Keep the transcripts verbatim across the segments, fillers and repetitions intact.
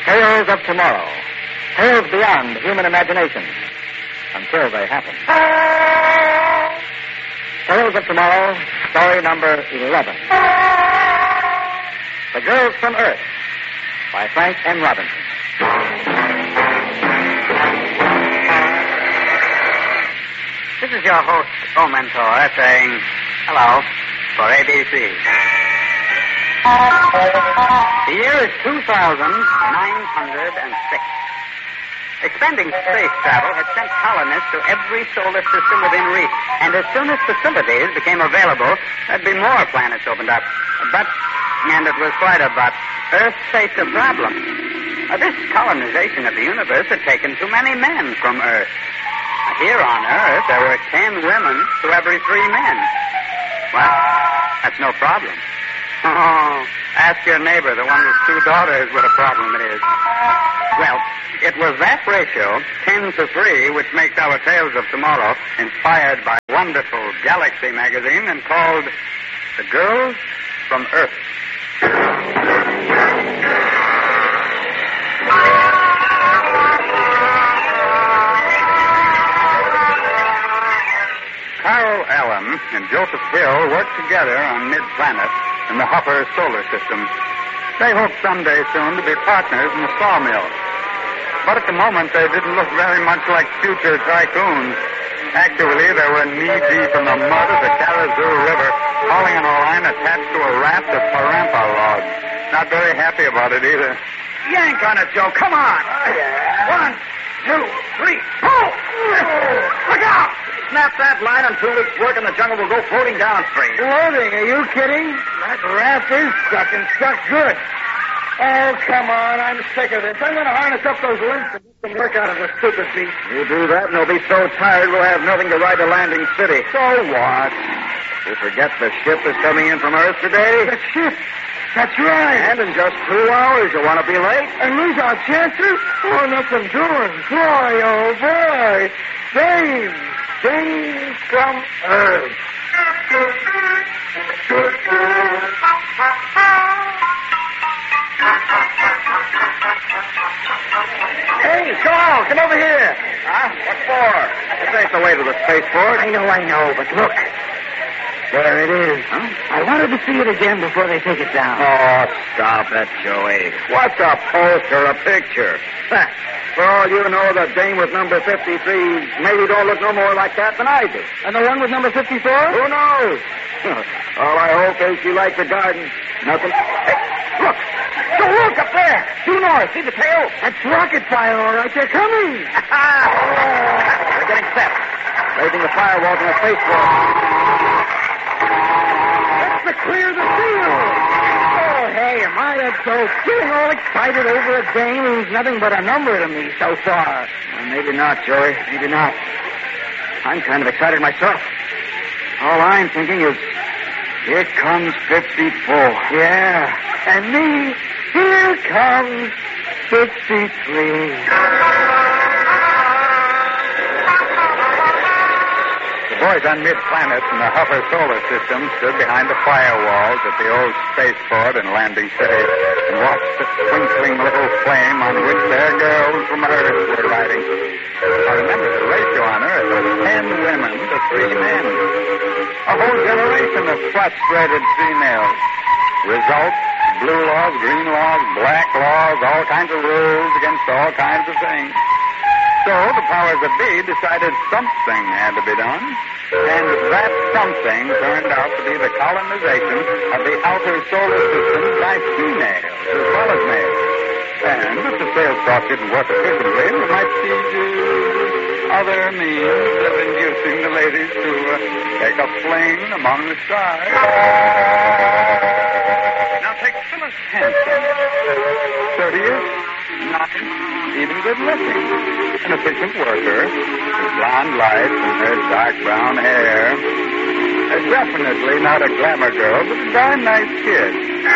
Tales of tomorrow. Tales beyond human imagination. Until they happen. Tales of Tomorrow, story number eleven. The Girls from Earth, by Frank M. Robinson. This is your host, O Mentor, saying hello for A B C. The year is two thousand nine hundred six. Expanding space travel had sent colonists to every solar system within reach, and as soon as facilities became available, there'd be more planets opened up. But, and it was quite a but, Earth faced a problem. Uh, this colonization of the universe had taken too many men from Earth. Uh, here on Earth, there were ten women to every three men. Well, that's no problem. Oh, ask your neighbor, the one with two daughters, what a problem it is. Well, it was that ratio, ten to three, which makes our Tales of Tomorrow inspired by wonderful Galaxy magazine and called The Girls from Earth. Carol Allen and Joseph Hill worked together on Mid-Planet in the Hopper solar system. They hoped someday soon to be partners in the sawmill. But at the moment, they didn't look very much like future tycoons. Actually, they were knee-deep in the mud of the Karazoo River, hauling on a line attached to a raft of parampa logs. Not very happy about it either. Yank on it, Joe. Come on. One, two, three. Pull! Look out! Snap that line, and two weeks' work in the jungle will go floating downstream. Floating? Are you kidding? That raft is stuck and stuck good. Oh, come on. I'm sick of this. I'm going to harness up those limbs and get some work out of the stupid beast. You do that, and they'll be so tired we'll have nothing to ride to Landing City. So what? You forget the ship is coming in from Earth today? The ship? That's right. And in just two hours, you want to be late? And lose our chances? Oh, nothing doing. Boy, oh, boy. Dave. Dave from Earth. Hey, Saul, come over here. Huh? What for? This ain't the way to the spaceport. I know, I know, but look. There it is. Huh? I wanted to see it again before they take it down. Oh, stop it, Joey. What's a poster, a picture? For all you know, the dame with number fifty-three maybe don't look no more like that than I do. And the one with number fifty-four? Who knows? All I hope is she likes the garden. Nothing. Hey, look. So look up there. Due north. See the tail? That's rocket fire, all right. They're coming. They're getting set. Raising the firewalls in the spaceport. That's to clear the field. Oh, hey, am I a dope? Getting all excited over a dame who's nothing but a number to me so far. Well, maybe not, Joey. Maybe not. I'm kind of excited myself. All I'm thinking is, here comes fifty-four. Yeah, and me, here comes fifty-three. The boys on Mid-Planet in the Hopper solar system stood behind the firewalls at the old spaceport in Landing City and watched the twinkling little flame on which their girls from Earth were riding. Now remember, the ratio on Earth was ten women to three men. A whole generation of frustrated females. Result, blue laws, green laws, black laws, all kinds of rules against all kinds of things. So the powers that be decided something had to be done, and that something turned out to be the colonization of the outer solar system by females as well as males. And if the sales talk didn't work efficiently, we might see uh, other means of inducing the ladies to uh, take a fling among the stars. Now take Phyllis Hanson. Thirtieth, not even good looking. An efficient worker, with blonde lights and her dark brown hair. Uh, definitely not a glamour girl, but a darn nice kid.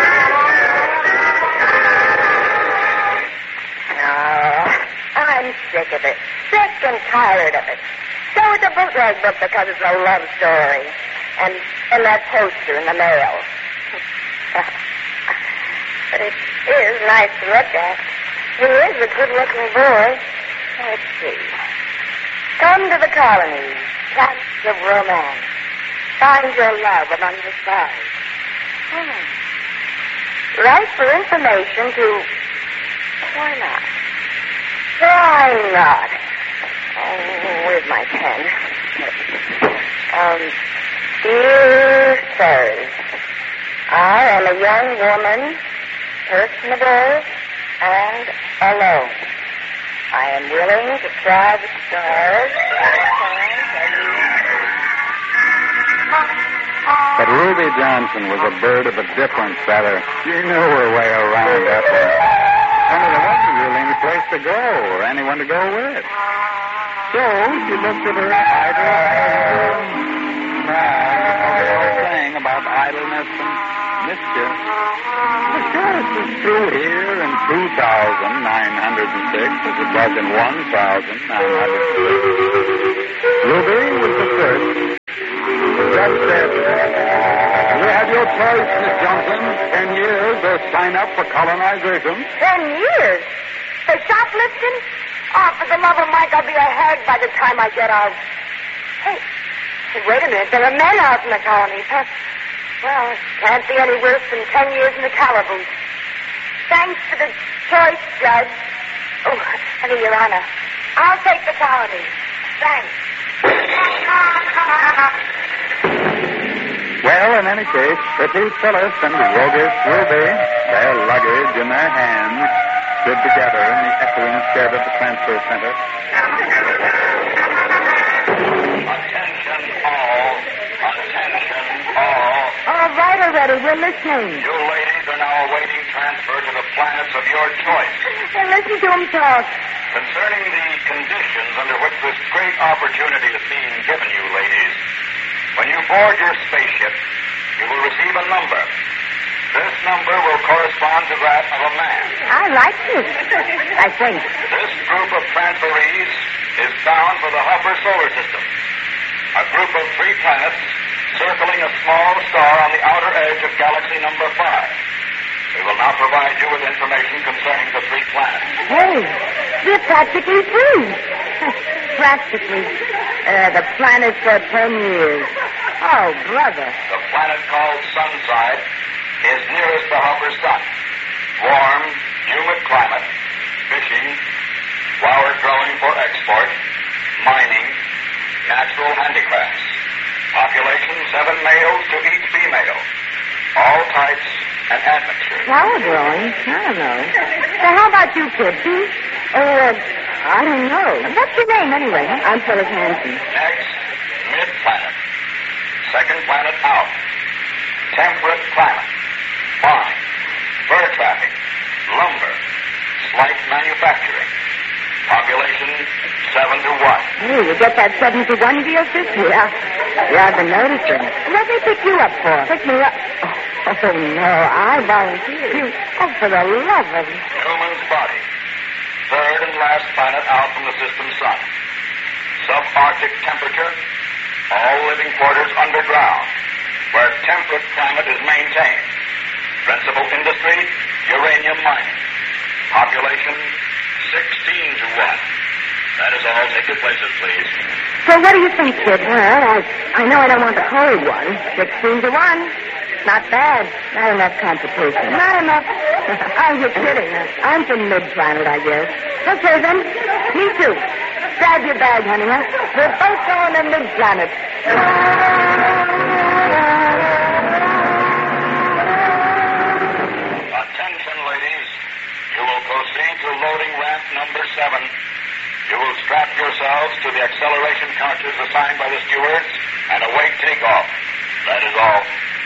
I'm sick of it. Sick and tired of it. So it's a bootleg book because it's a love story. And, and that poster in the mail. But it is nice to look at. He is a good-looking boy. Let's see. Come to the colony. Camps of romance. Find your love among the stars. Hmm. Write for information to... Why not? Why not? Oh, where's my pen? Um, dear sirs, I am a young woman, personable and alone. I am willing to try the stars. But Ruby Johnson was a bird of a different feather. She knew her way around Ethel. Only there wasn't really any place to go or anyone to go with. So she looked at her idle saying about idleness and mischief. Of course, it's true here in two thousand nine hundred six as it was in one thousand nine hundred six. Ruby was the first. Judge said, you have your choice, Miss Johnson. Ten years or sign up for colonization. Ten years? For shoplifting? Oh, for the love of Mike, I'll be a hag by the time I get out. Hey, hey, wait a minute. There are men out in the colony. Huh? Well, can't be any worse than ten years in the calaboose. Thanks for the choice, Judge. Oh, I mean, Your Honor, I'll take the colony. Thanks. Well, in any case, pretty Phyllis and roguish Ruby, their luggage in their hands, stood together in the echoing shed of the transfer center. Attention all. Attention all. All right already. We're listening. You ladies are now awaiting transfer to the planets of your choice. Hey, listen to him talk. Concerning the conditions under which this great opportunity is being given you, ladies, when you board your spaceship, you will receive a number. This number will correspond to that of a man. I like this, I think. This group of transferees is bound for the Huffer solar system, a group of three planets circling a small star on the outer edge of galaxy number five. We will now provide you with information concerning the three planets. Hey, we're practically free. Practically. Uh, the planet for ten years. Oh, brother. The planet called Sunside is nearest the Huffer sun. Warm, humid climate, fishing, flower growing for export, mining, natural handicrafts. Population seven males to each female. All types and admixtures. Flower growing? I don't know. So how about you, kid? Hmm? Oh, uh, I don't know. What's your name, anyway? I'm Phyllis Hanson. Next, mid-planet. Second planet out. Temperate climate. Farming. Fur traffic. Lumber. Slight manufacturing. Population seven to one. Hey, you get that seven to one deal, sis? Yeah. Yeah, I've been noticing. What did they pick you up for? Pick me up? Oh, oh no, I volunteered. You, oh, for the love of... Human's body. Third and last planet out from the system sun. Subarctic temperature. All living quarters underground, where temperate climate is maintained. Principal industry, uranium mining. Population, sixteen to one. That is all. Take your places, please. So what do you think, kid? Well, I, I know I don't want the cold one. Sixteen to one. Not bad. Not enough competition. Not enough. Oh, you're kidding. I'm from mid-planet, I guess. Okay, then. Me too. Grab your bag, honey. Huh? We're both going to mid-planet. Attention, ladies. You will proceed to loading ramp number seven. You will strap yourselves to the acceleration counters assigned by the stewards and await takeoff. That is all.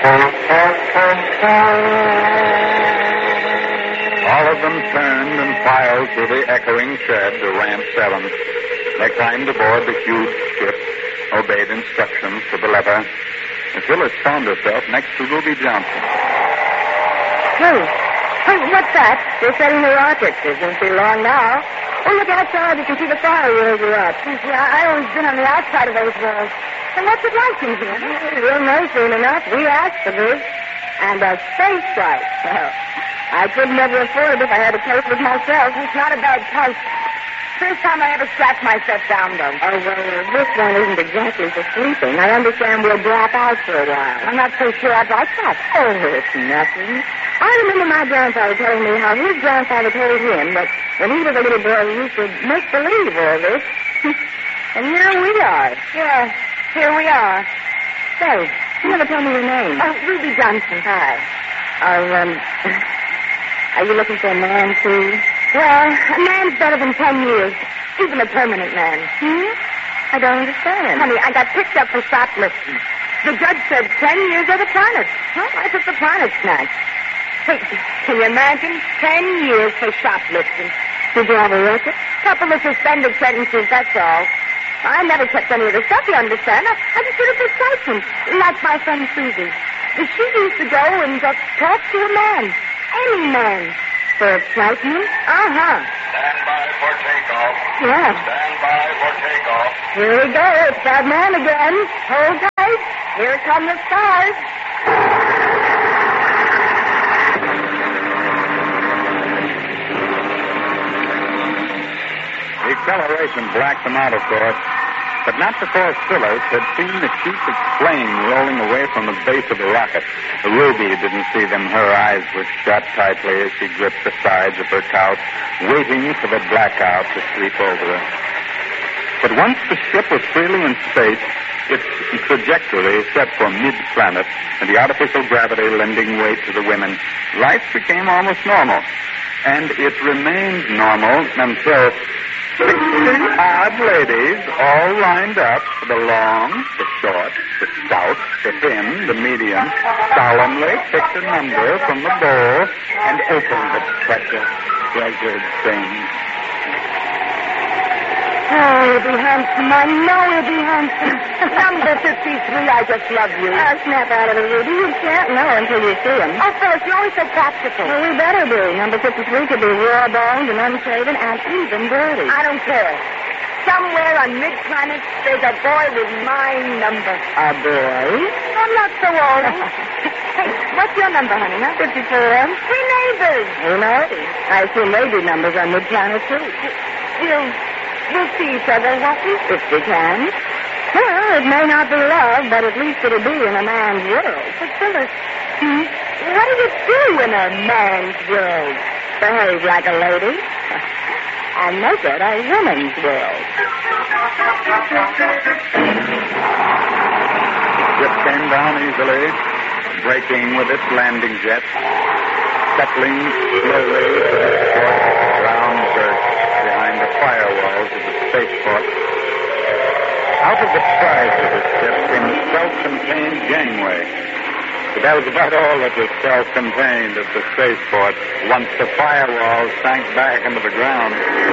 All of them turned and filed through the echoing shed to ramp seven. They climbed aboard the huge ship, obeyed instructions to the lever, and Phyllis found herself next to Ruby Johnson. Hey, hey, what's that? They're setting the rockets. It won't be long now. Oh, look outside. You can see the fire wheels are up. Yeah, I always been on the outside of those walls. And what's it like in here? Real nice, soon enough. We asked for this. And a space flight. Well, I could never afford it if I had to pay for it myself. It's not a bad price. First time I ever strapped myself down, though. Oh, well, this one isn't exactly for sleeping. I understand we'll drop out for a while. I'm not so sure I'd like that. Oh, it's nothing. I remember my grandfather telling me how his grandfather told him that when he was a little boy, he used to make believe all this. And here we are. Yeah, here we are. Say, you never told me your name. Oh, Ruby Johnson. Hi. Oh, um, are you looking for a man, too? Well, a man's better than ten years. Even a permanent man. Hmm? I don't understand. Honey, I got picked up for shoplifting. The judge said ten years of the planet. Well, I took the planet snatch. Hey, can you imagine? Ten years for shoplifting. Did you have a record? Couple of suspended sentences, that's all. I never kept any of the stuff, you understand. I, I just did it for excitement, like my friend Susie. She used to go and just talk to a man. Any man. For excitement? Uh-huh. Stand by for takeoff. Yeah. Stand by for takeoff. Here we go. It's that man again. Hold tight. Here come the stars. The acceleration blacked them out, of course, but not before Phyllis had seen the sheets of flame rolling away from the base of the rocket. Ruby didn't see them. Her eyes were shut tightly as she gripped the sides of her couch, waiting for the blackout to sweep over her. But once the ship was freely in space, its trajectory set for mid-planet, and the artificial gravity lending weight to the women, life became almost normal. And it remained normal until sixty odd ladies all lined up, the long, the short, the stout, the thin, the medium, solemnly picked a number from the bowl and opened the precious, treasured thing. Oh, he'll be handsome. I know he'll be handsome. Number fifty-three, I just love you. I'll snap out of it, Ruby. You can't know until you see him. Oh, Phyllis, you're always so practical. Well, we better be. Number fifty-three could be raw-boned and unshaven and even dirty. I don't care. Somewhere on mid-planet, there's a boy with my number. A boy? I'm not so old. Hey, what's your number, honey, huh? fifty-four. We're neighbors. Who knows? I assume they do numbers on mid-planet, too. We'll... We'll see each other, won't we? If we can. Well, it may not be love, but at least it'll be in a man's world. But, Phyllis, hmm? What do you do in a man's world? Behave like a lady and make it a woman's world. The ship came down easily, braking with its landing jet, settling slowly to the soft brown dirt behind the firewalls of the spaceport. Out of the sides of the ship came a self-contained gangway. But that was about all that was self-contained at the spaceport once the firewalls sank back into the ground.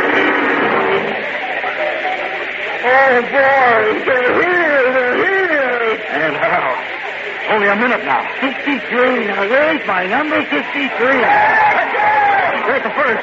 Oh, boy, they're here, they're here. And how? Only a minute now. fifty-three. Now, where's my number fifty-three? Where's the first?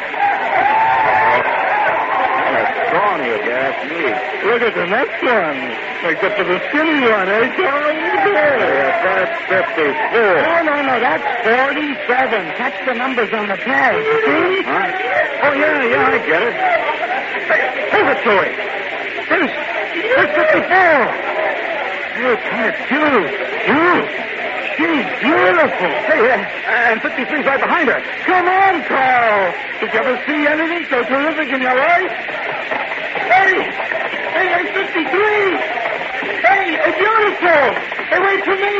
Scrawny, if you ask me. Look at the next one. Except for the skinny one, eh, Charlie? Yes, that's fifty-four. No, no, no, that's forty-seven. Catch the numbers on the pad, you see? Huh? Oh, yeah, yeah, I get it. Hold it to it. There's, there's fifty-four. Hey, kind of cute. Cute. She's beautiful. Hey, uh, and fifty-three's right behind her. Come on, Carl. Did you ever see anything so terrific in your life? Hey! Hey, hey, fifty-three! Hey, hey, beautiful! Hey, wait for me!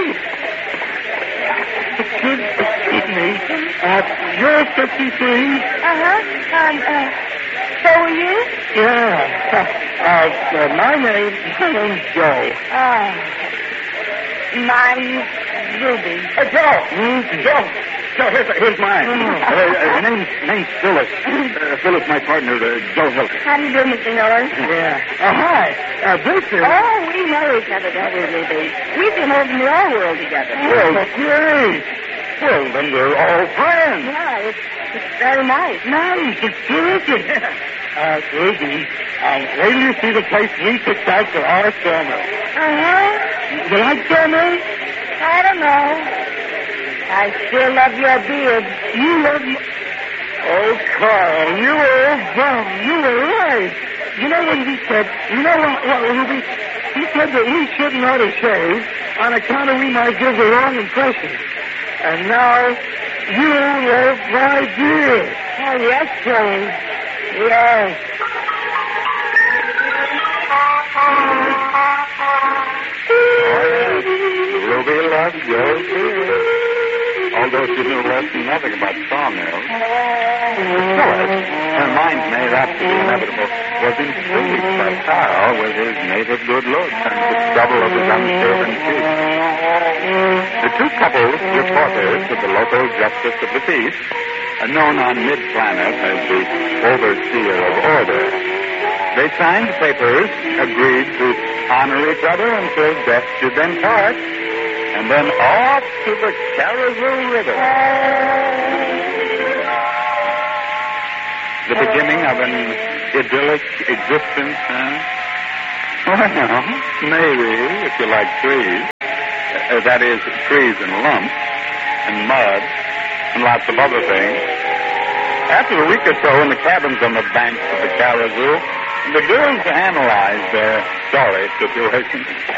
Excuse, excuse me. Uh, you're fifty-three? Uh-huh. Um, uh, so are you? Yeah. Uh, uh, my name, my name's Joe. Oh. Mine's Ruby. Hey, Joe! Mm-hmm. Joe! Joe, here's, here's mine. Oh. Uh, uh, name's, name's Phyllis. Uh, Phyllis, my partner, uh, Joe Hilton. How do you do, Mister Miller? Yeah. Uh, hi. Uh, this is... Oh, we know each other, don't we, Ruby? We've been over in the old world together. Well, great. Well, then we're all friends. Yeah, it's, it's very nice. Nice. It's terrific. Uh, Ruby, um, wait till you see the place we picked out for our summer. Uh-huh. You like summer? I don't know. I still love your beard. You love you. Oh, Carl, you old bum. You were right. You know what he said? You know what, what Ruby? He said that we shouldn't ought to shave on account of we might give the wrong impression. And now you love my beard. Oh, yes, Joey. Yes. Ruby loves Joe's beard. Although she knew less than nothing about sawmills. Phyllis, her mind made up to the inevitable, was intrigued by Carl with his native good looks and the stubble of his unshaven cheeks. The two couples, reporters to the local justice of the peace, are known on mid-planet as the overseer of order. They signed papers, agreed to honor each other until death should them part, and then off to the Karazoo River. The beginning of an idyllic existence, huh? Well, maybe, if you like trees. Uh, that is, trees and lumps, and mud, and lots of other things. After a week or so in the cabins on the banks of the Karazoo, the girls analyzed their sorry situation.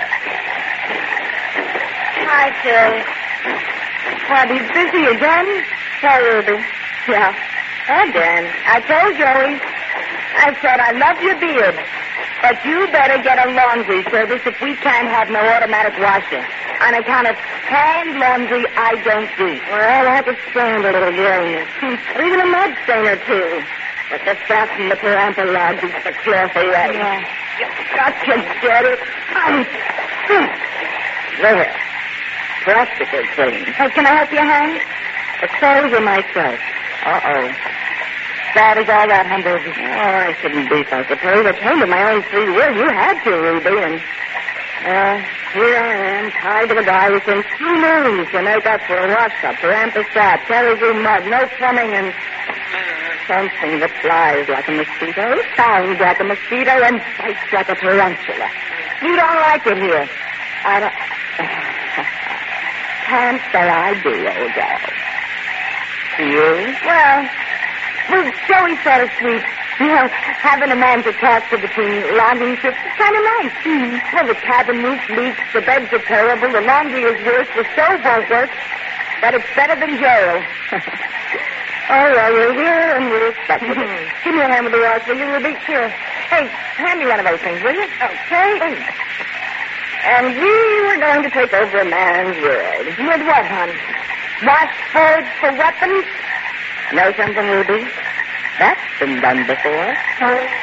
Hi, Phil. Are you busy again? Hi, Ruby. Yeah. Again. I told Joey. I said I love your beard, but you better get a laundry service if we can't have no automatic washer. On account of hand laundry, I don't do. Well, I could stand a little grayness. Even a mud stain or two. But the stuff from the parental log keeps the cloth away. Yeah. You've got to get it out. There. Practical thing. Hey, can I help you, Hank? The clothes or myself? Uh-oh. Bad as all that, Humble. Oh, I shouldn't beef, I suppose. I came to my own free will. You had to, Ruby, and... Uh, here I am, tied to the guy who thinks two moons to make up for a wash-up, for ampersat, Karazoo mud, no plumbing, and... something that flies like a mosquito, sounds like a mosquito, and bites like a tarantula. You don't like it here. I don't... Can't say I do, old dog. You? Well, well, Joey's sort of sweet. You know, having a man to talk to between logging trips is kind of nice. Mm-hmm. Well, the cabin roof leaks, the beds are terrible, the laundry is worse, the stove won't work, but it's better than jail. Oh, well, you're here and we're expecting it. Mm-hmm. Give me a hand with the wash, will you, Ruby? Here. Hey, hand me one of those things, will you? Okay. And we were going to take over a man's world. With what, hon? Washboards for weapons? Know something, Ruby? That's been done before.